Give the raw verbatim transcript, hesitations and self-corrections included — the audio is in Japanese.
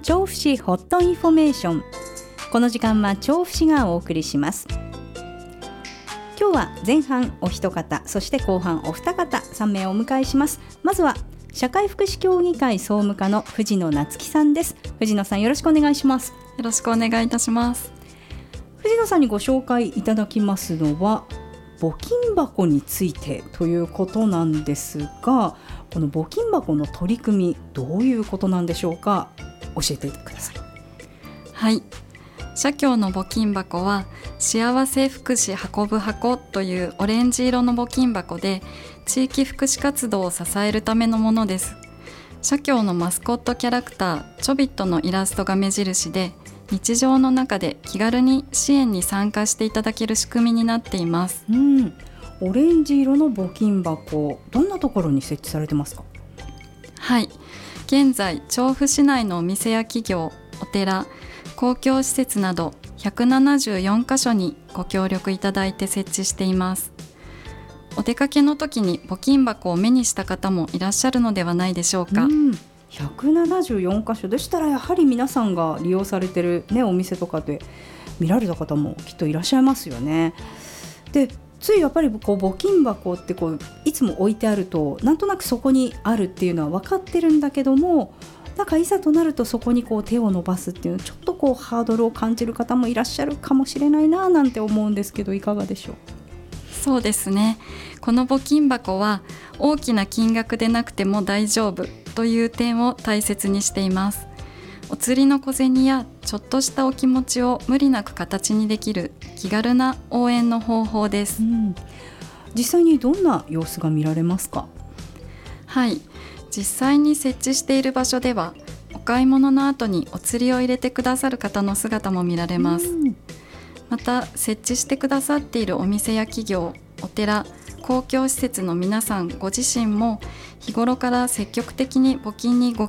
調布市ホットインフォメーション。この時間は調布市がお送りします。今日は前半お一方、そして後半お二方、さんめいをお迎えします。まずは社会福祉協議会総務課の藤野夏樹さんです。藤野さん、よろしくお願いします。 よろしくお願いいたします。 藤野さんにご紹介いただきますのは募金箱についてということなんですが、この募金箱の取り組み、どういうことなんでしょうか。教えてください。 はい、社協の募金箱は幸せ福祉運ぶ箱というオレンジ色の募金箱で、地域福祉活動を支えるためのものです。社協のマスコットキャラクターチョビットのイラストが目印で、日常の中で気軽に支援に参加していただける仕組みになっています。 うん、オレンジ色の募金箱、どんなところに設置されてますか？ はい、現在調布市内のお店や企業、お寺、公共施設などひゃくななじゅうよんかしょにご協力いただいて設置しています。お出かけの時に募金箱を目にした方もいらっしゃるのではないでしょうか。 うん、ひゃくななじゅうよんかしょでしたら、やはり皆さんが利用されてる、ね、お店とかで見られた方もきっといらっしゃいますよね。で、ついやっぱりこう募金箱ってこういつも置いてあると、なんとなくそこにあるっていうのは分かってるんだけども、なんかいざとなるとそこにこう手を伸ばすっていうの、ちょっとこうハードルを感じる方もいらっしゃるかもしれないななんて思うんですけど、いかがでしょう？ そうですね、この募金箱は大きな金額でなくても大丈夫という点を大切にしています。お釣りの小銭やちょっとしたお気持ちを無理なく形にできる気軽な応援の方法です。 うん、実際にどんな様子が見られますか？ はい、実際に設置している場所では、お買い物の後にお釣りを入れてくださる方の姿も見られます。 うん、 また設置してくださっているお店や企業、お寺、公共施設の皆さんご自身も日頃から積極的に募金にご